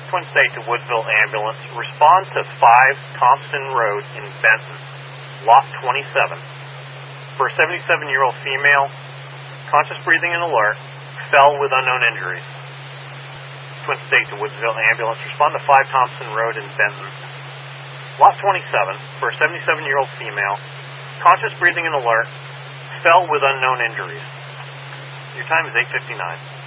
Twin State to Woodville Ambulance. Respond to 5 Thompson Road in Benton, Lot 27. For a 77-year-old female, conscious breathing and alert, fell with unknown injuries. Twin State to Woodville Ambulance. Respond to 5 Thompson Road in Benton, Lot 27. For a 77-year-old female, conscious breathing and alert, fell with unknown injuries. Your time is 8:59.